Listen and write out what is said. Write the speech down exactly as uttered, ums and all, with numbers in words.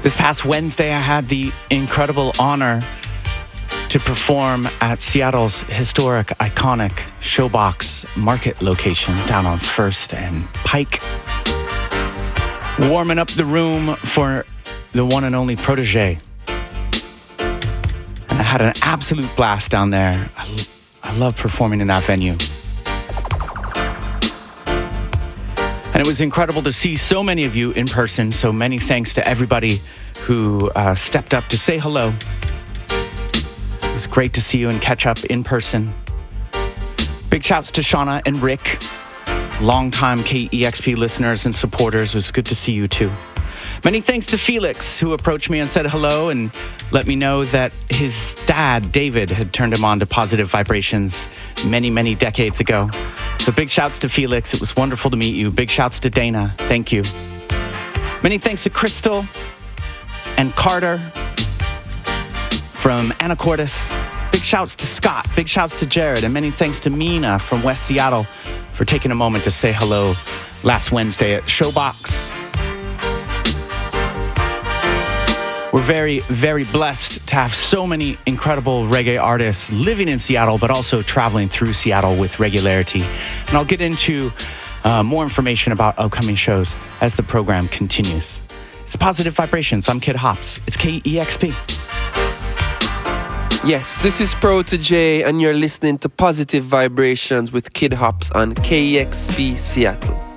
This past Wednesday, I had the incredible honor to perform at Seattle's historic, iconic Showbox Market location down on First and Pike. Warming up the room for the one and only Protégé. And I had an absolute blast down there. I, I love performing in that venue. And it was incredible to see so many of you in person. So many thanks to everybody who uh, stepped up to say hello. It was great to see you and catch up in person. Big shouts to Shauna and Rick, longtime K E X P listeners and supporters. It was good to see you too. Many thanks to Felix, who approached me and said hello and let me know that his dad, David, had turned him on to Positive Vibrations many, many decades ago. So big shouts to Felix. It was wonderful to meet you. Big shouts to Dana. Thank you. Many thanks to Crystal and Carter from Anacortes. Big shouts to Scott. Big shouts to Jared. And many thanks to Mina from West Seattle for taking a moment to say hello last Wednesday at Showbox. We're very, very blessed to have so many incredible reggae artists living in Seattle, but also traveling through Seattle with regularity. And I'll get into uh, more information about upcoming shows as the program continues. It's Positive Vibrations. I'm Kid Hops. It's K E X P. Yes, this is Protégé, and you're listening to Positive Vibrations with Kid Hops on K E X P Seattle.